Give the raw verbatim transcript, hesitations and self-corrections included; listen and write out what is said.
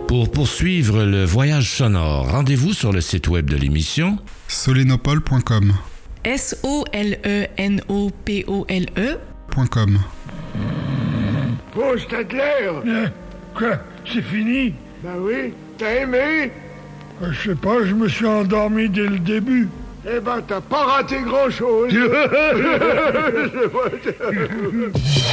Pour poursuivre le voyage sonore, rendez-vous sur le site web de l'émission solenopole point com. S O L E N O P O L E .com. Oh, Stadler! Euh, quoi? C'est fini? Ben oui, t'as aimé? Euh, je sais pas, je me suis endormi dès le début. Eh ben, t'as pas raté grand-chose.